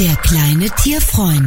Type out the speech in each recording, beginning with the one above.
Der kleine Tierfreund.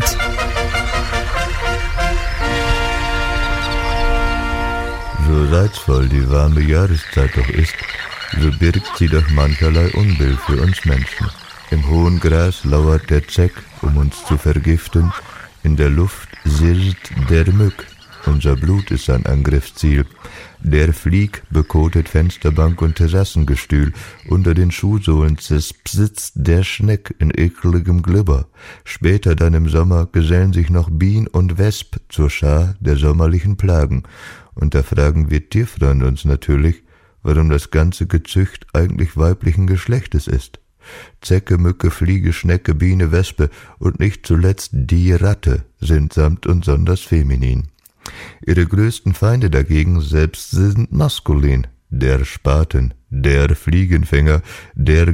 So reizvoll die warme Jahreszeit doch ist, so birgt sie doch mancherlei Unbill für uns Menschen. Im hohen Gras lauert der Zeck, um uns zu vergiften, in der Luft sirrt der Mück, unser Blut ist sein Angriffsziel. Der Flieg bekotet Fensterbank und Terrassengestühl, unter den Schuhsohlen zerspsitzt der Schneck in ekeligem Glibber. Später dann im Sommer gesellen sich noch Bien und Wesp zur Schar der sommerlichen Plagen. Und da fragen wir Tierfreunde uns natürlich, warum das ganze Gezücht eigentlich weiblichen Geschlechtes ist. Zecke, Mücke, Fliege, Schnecke, Biene, Wespe und nicht zuletzt die Ratte sind samt und sonders feminin. Ihre größten Feinde dagegen selbst sind maskulin. Der Spaten, der Fliegenfänger, der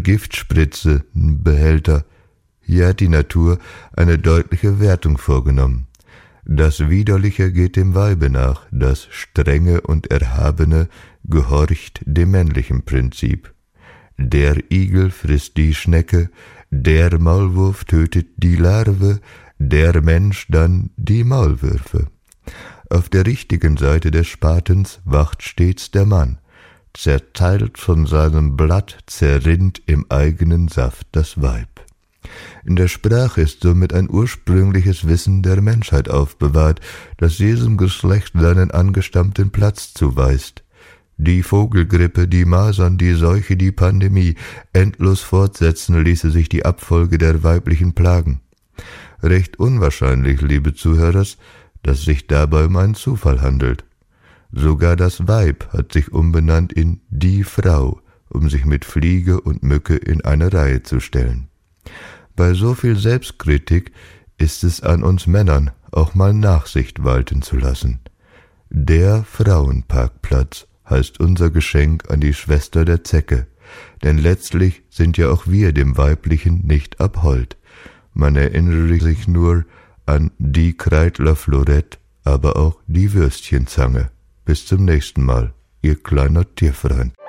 Giftspritzenbehälter. Hier hat die Natur eine deutliche Wertung vorgenommen. Das Widerliche geht dem Weibe nach, das Strenge und Erhabene gehorcht dem männlichen Prinzip. Der Igel frisst die Schnecke, der Maulwurf tötet die Larve, der Mensch dann die Maulwürfe. Auf der richtigen Seite des Spatens wacht stets der Mann, zerteilt von seinem Blatt, zerrinnt im eigenen Saft das Weib. In der Sprache ist somit ein ursprüngliches Wissen der Menschheit aufbewahrt, das jedem Geschlecht seinen angestammten Platz zuweist. Die Vogelgrippe, die Masern, die Seuche, die Pandemie, endlos fortsetzen ließe sich die Abfolge der weiblichen Plagen. Recht unwahrscheinlich, liebe Zuhörers, dass sich dabei um einen Zufall handelt. Sogar das Weib hat sich umbenannt in die Frau, um sich mit Fliege und Mücke in eine Reihe zu stellen. Bei so viel Selbstkritik ist es an uns Männern, auch mal Nachsicht walten zu lassen. Der Frauenparkplatz heißt unser Geschenk an die Schwester der Zecke, denn letztlich sind ja auch wir dem Weiblichen nicht abhold. Man erinnere sich nur an die Kreidler Florett, aber auch die Würstchenzange. Bis zum nächsten Mal, Ihr kleiner Tierfreund.